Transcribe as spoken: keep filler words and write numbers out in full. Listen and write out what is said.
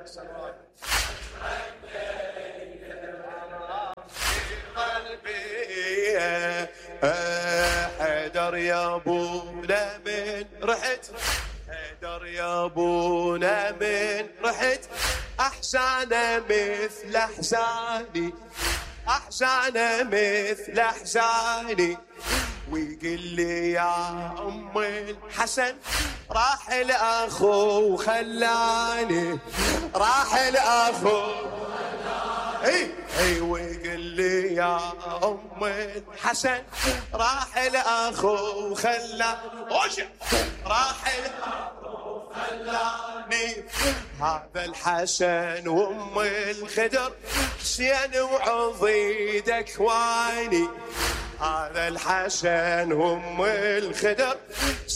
حيدر يا ابونا من رحت، حيدر يا ابونا من رحت، احزانه مثل احزاني، احزانه مثل احزاني. ويقول لي يا ام الحسن راح الاخو وخلاني، راح الاخو اي اي. ويقول لي يا ام الحسن راح الاخو وخلاني، راح الاخو وخلاني. هذا الحسن وام الخدر حسين وعضيد اكواني، هذا الحسن وام الخدر